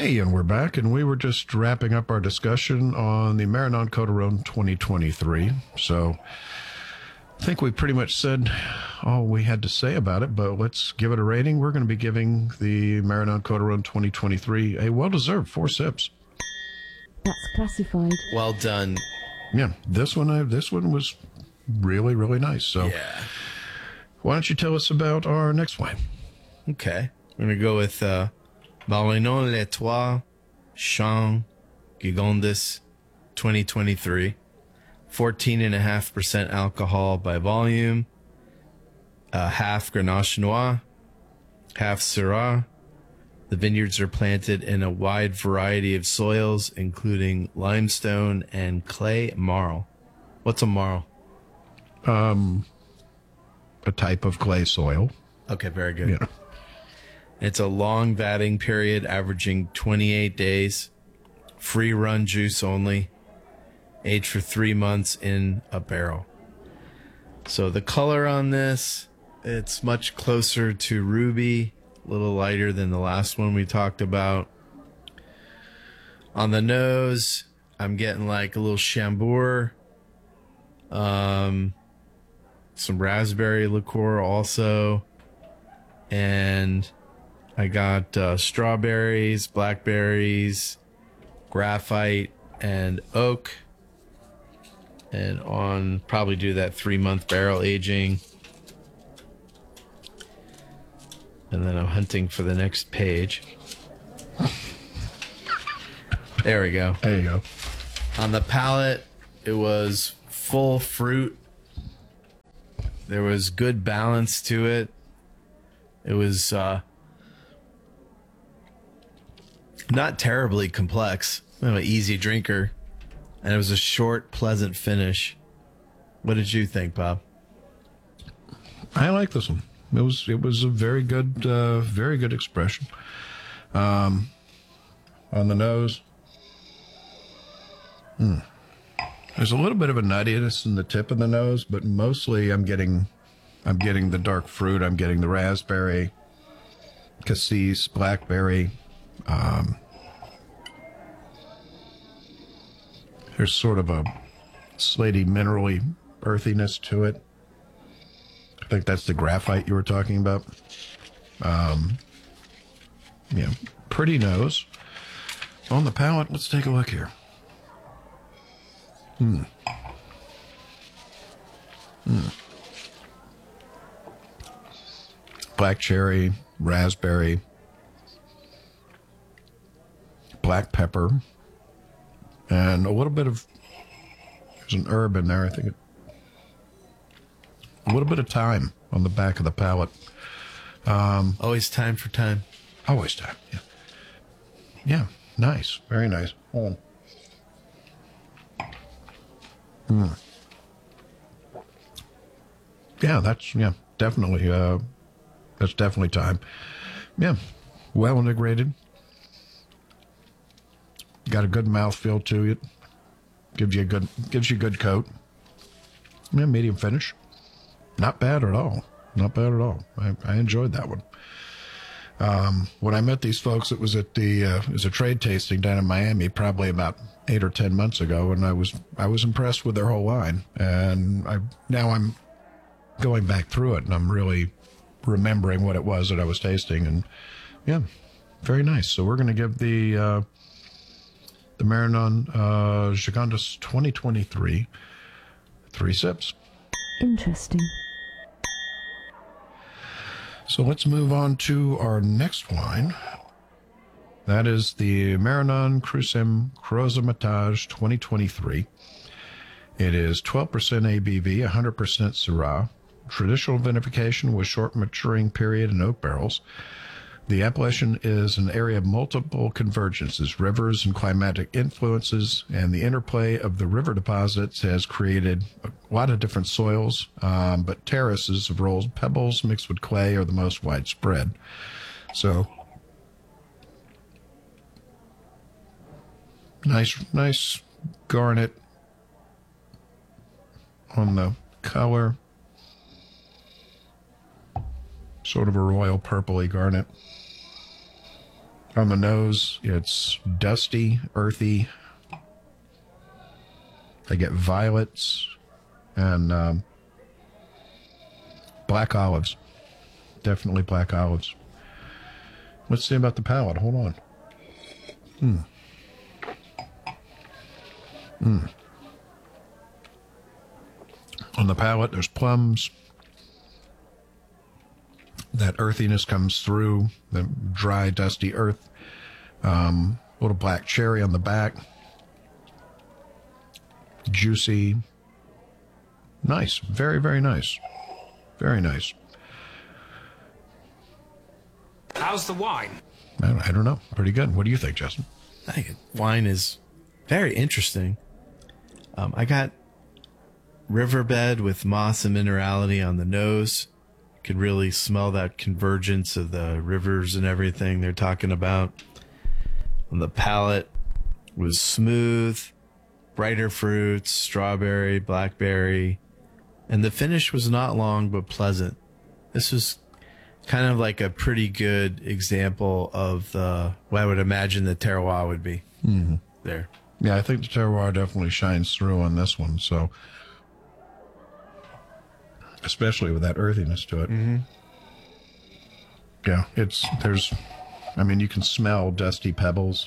Hey, and we're back, and we were just wrapping up our discussion on the Maranon Coteron 2023. So I think we pretty much said all we had to say about it, but let's give it a rating. We're going to be giving the Maranon Coteron 2023 a well-deserved 4 sips. That's classified. Well done. Yeah, this one was really, really nice. So Yeah. why don't you tell us about our next wine? Okay. We're going to go with Marinon Les Trois Champs Gigondas 2023. 14.5% alcohol by volume. Half Grenache Noir, half Syrah. The vineyards are planted in a wide variety of soils, including limestone and clay marl. What's a marl? A type of clay soil. Okay, very good. Yeah. It's a long vatting period, averaging 28 days. Free run juice only. Aged for 3 months in a barrel. So the color on this, it's much closer to ruby, a little lighter than the last one we talked about. On the nose, I'm getting like a little chambour, some raspberry liqueur also, and I got strawberries, blackberries, graphite, and oak. And on probably do that 3-month barrel aging. And then I'm hunting for the next page. There we go. There you go. On the palate, it was full fruit. There was good balance to it. It was not terribly complex. I'm an easy drinker. And it was a short, pleasant finish. What did you think, Bob? I like this one. It was a very good expression. On the nose, there's a little bit of a nuttiness in the tip of the nose, but mostly I'm getting the dark fruit. I'm getting the raspberry, cassis, blackberry. There's sort of a slaty, minerally earthiness to it. I think that's the graphite you were talking about. Yeah, pretty nose. On the palate, let's take a look here. Black cherry, raspberry, black pepper, and a little bit of, there's an herb in there, I think. A little bit of thyme on the back of the palate. Always time for time. Always thyme, yeah. Yeah, nice. Very nice. Yeah, that's definitely time. Yeah, well integrated. Got a good mouthfeel to it. Gives you a good coat. Yeah, medium finish. Not bad at all. Not bad at all. I enjoyed that one. When I met these folks, it was at it was a trade tasting down in Miami, probably about 8 or 10 months ago, and I was impressed with their whole line. And now I'm going back through it, and I'm really remembering what it was that I was tasting, and yeah, very nice. So we're going to give the Maranon Gigondas 2023 3 sips. Interesting. So let's move on to our next wine. That is the Maranon Cruzem Crozamatage 2023. It is 12% ABV, 100% Syrah. Traditional vinification with short maturing period in oak barrels. The appellation is an area of multiple convergences, rivers and climatic influences, and the interplay of the river deposits has created a lot of different soils, but terraces of rolled pebbles mixed with clay are the most widespread. So, nice garnet on the color, sort of a royal purpley garnet. On the nose, it's dusty, earthy. They get violets and black olives. Definitely black olives. Let's see about the palate. Hold on. On the palate, there's plums. That earthiness comes through, the dry, dusty earth. Little black cherry on the back. Juicy. Nice. Very, very nice. Very nice. How's the wine? I don't know. Pretty good. What do you think, Justin? I think wine is very interesting. I got riverbed with moss and minerality on the nose. Could really smell that convergence of the rivers and everything they're talking about. On the palate was smooth, brighter fruits, strawberry, blackberry, and the finish was not long but pleasant. This was kind of like a pretty good example of what I would imagine the terroir would be there. Yeah, I think the terroir definitely shines through on this one. So, especially with that earthiness to it. Yeah, you can smell dusty pebbles.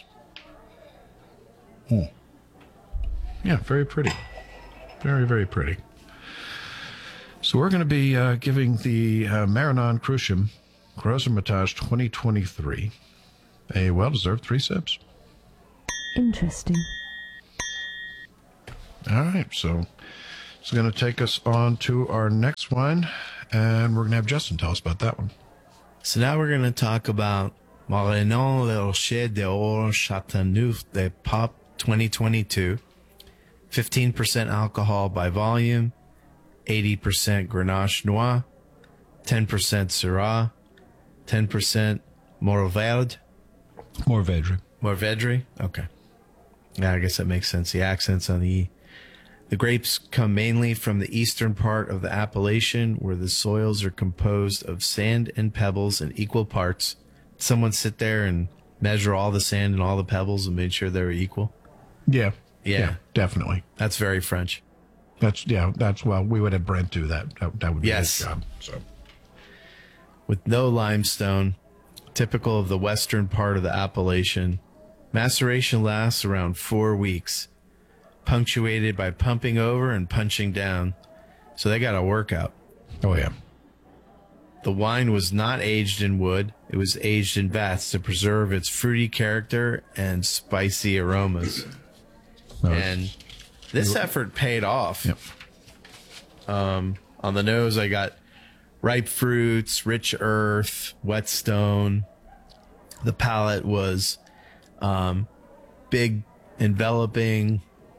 Yeah, very pretty. Very, very pretty. So we're going to be giving the Maranon Crucium Großermittag 2023 a well-deserved 3 sips. Interesting. All right, so it's going to take us on to our next wine, and we're going to have Justin tell us about that one. So now we're going to talk about Maranon Le Rocher d'Or Chateauneuf de Pape 2022. 15% alcohol by volume, 80% Grenache Noir, 10% Syrah, 10% Mourvedre. Mourvedre? Okay. Yeah, I guess that makes sense. The accents on the E. The grapes come mainly from the eastern part of the appellation, where the soils are composed of sand and pebbles in equal parts. Someone sit there and measure all the sand and all the pebbles and made sure they were equal? Yeah, Definitely. definitely. That's very French. Well, we would have Brent do that. That would be his job. So, with no limestone, typical of the western part of the appellation, maceration lasts around 4 weeks, punctuated by pumping over and punching down. So they got a workout. Oh, yeah. The wine was not aged in wood. It was aged in vats to preserve its fruity character and spicy aromas. And this effort paid off. Yep. On the nose, I got ripe fruits, rich earth, wet stone. The palate was big, enveloping,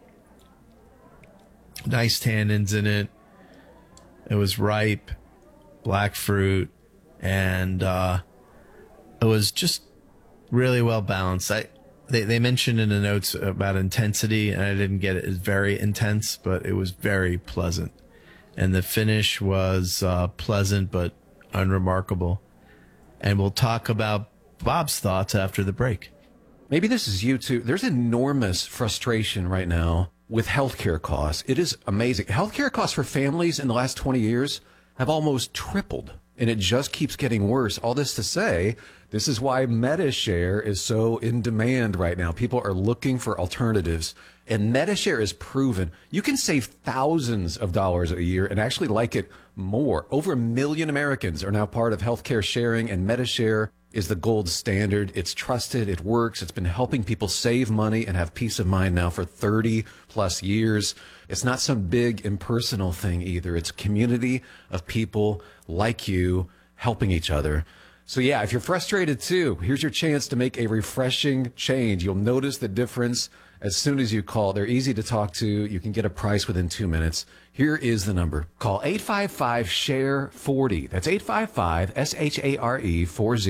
nice tannins in it. It was ripe, black fruit, and it was just really well balanced. They mentioned in the notes about intensity, and I didn't get it as very intense, but it was very pleasant. And the finish was pleasant but unremarkable. And we'll talk about Bob's thoughts after the break. Maybe this is you too. There's enormous frustration right now with healthcare costs. It is amazing. Healthcare costs for families in the last 20 years have almost tripled, and it just keeps getting worse. All this to say, this is why MediShare is so in demand right now. People are looking for alternatives, and MediShare is proven. You can save thousands of dollars a year and actually like it more. Over 1 million Americans are now part of healthcare sharing, and MediShare is the gold standard. It's trusted. It works. It's been helping people save money and have peace of mind now for 30 plus years. It's not some big impersonal thing either. It's a community of people like you helping each other. So yeah, if you're frustrated too, here's your chance to make a refreshing change. You'll notice the difference as soon as you call. They're easy to talk to. You can get a price within 2 minutes. Here is the number. Call 855-SHARE-40. That's 855-SHARE-40.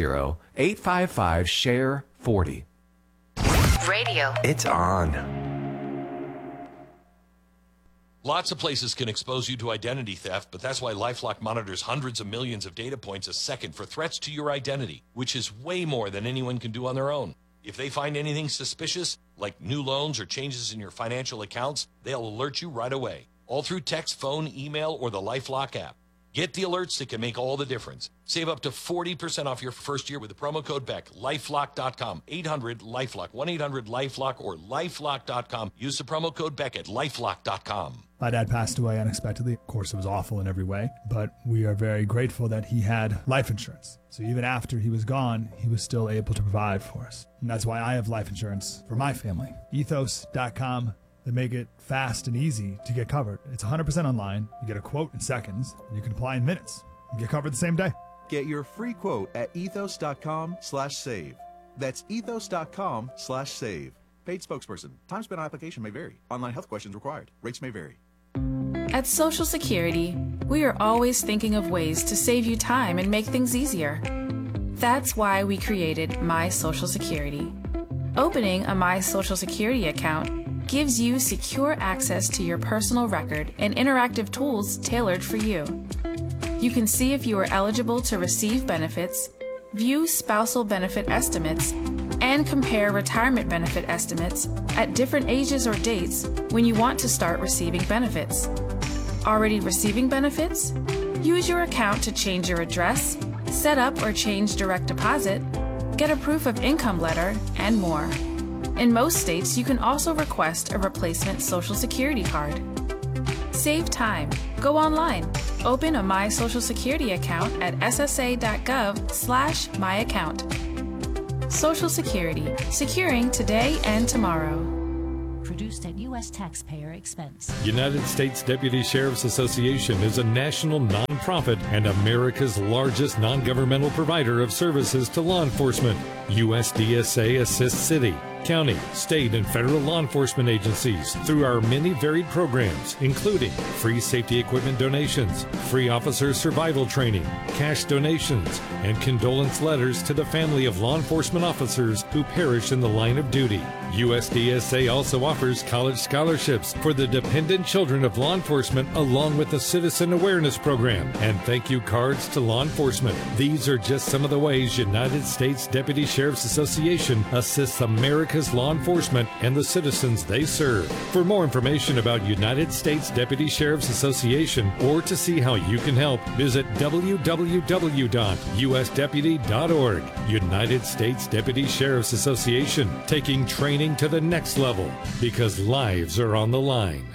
855-SHARE-40. Radio. It's on. Lots of places can expose you to identity theft, but that's why LifeLock monitors hundreds of millions of data points a second for threats to your identity, which is way more than anyone can do on their own. If they find anything suspicious, like new loans or changes in your financial accounts, they'll alert you right away, all through text, phone, email, or the LifeLock app. Get the alerts that can make all the difference. Save up to 40% off your first year with the promo code BECK. LifeLock.com. 800-LifeLock. 1-800-LifeLock or LifeLock.com. Use the promo code BECK at LifeLock.com. My dad passed away unexpectedly. Of course, it was awful in every way, but we are very grateful that he had life insurance. So even after he was gone, he was still able to provide for us. And that's why I have life insurance for my family. Ethos.com. They make it fast and easy to get covered. It's 100% online. You get a quote in seconds. And you can apply in minutes. You get covered the same day. Get your free quote at ethos.com/save. That's ethos.com/save. Paid spokesperson. Time spent on application may vary. Online health questions required. Rates may vary. At Social Security, we are always thinking of ways to save you time and make things easier. That's why we created My Social Security. Opening a My Social Security account gives you secure access to your personal record and interactive tools tailored for you. You can see if you are eligible to receive benefits, view spousal benefit estimates, and compare retirement benefit estimates at different ages or dates when you want to start receiving benefits. Already receiving benefits? Use your account to change your address, set up or change direct deposit, get a proof of income letter, and more. In most states, you can also request a replacement Social Security card. Save time. Go online. Open a My Social Security account at ssa.gov/myaccount. Social Security. Securing today and tomorrow. Produced at U.S. taxpayer expense. United States Deputy Sheriff's Association is a national nonprofit and America's largest non-governmental provider of services to law enforcement. USDSA assists city, county, state, and federal law enforcement agencies through our many varied programs, including free safety equipment donations, free officer survival training, cash donations, and condolence letters to the family of law enforcement officers who perish in the line of duty. USDSA also offers college scholarships for the dependent children of law enforcement, along with a citizen awareness program and thank you cards to law enforcement. These are just some of the ways United States Deputy Sheriff's Association assists America's law enforcement and the citizens they serve. For more information about United States Deputy Sheriff's Association or to see how you can help, visit www.usdeputy.org. United States Deputy Sheriff's Association, taking training to the next level because lives are on the line.